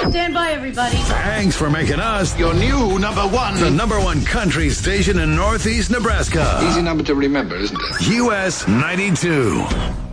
Stand by, everybody. Thanks for making us your new number one. The number one country station in Northeast Nebraska. Easy number to remember, isn't it? US 92.